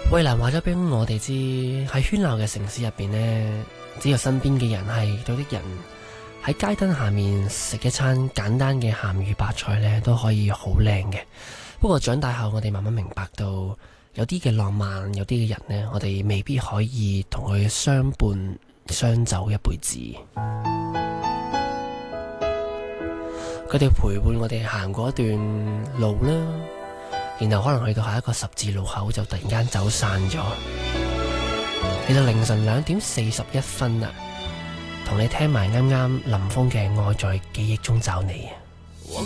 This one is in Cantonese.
衛蘭話咗俾我哋知，喺喧鬧嘅城市入邊呢，只有身邊嘅人係對的人，喺街燈下面食一餐簡單嘅鹹魚白菜呢，都可以好靚嘅。不過長大後，我哋慢慢明白到，有啲嘅浪漫，有啲嘅人呢，我哋未必可以同佢相伴相走一輩子。佢哋陪伴我哋行過一段路啦，然後可能去到下一個十字路口就突然間走散咗。其實凌晨2:41啦，同你聽埋啱啱林峰嘅《愛在記憶中找你》。